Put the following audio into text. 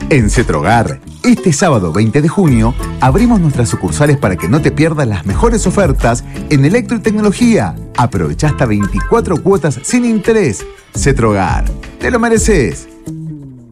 En Cetrogar, este sábado 20 de junio, abrimos nuestras sucursales para que no te pierdas las mejores ofertas en electro y tecnología. Aprovecha hasta 24 cuotas sin interés. Cetrogar, te lo mereces.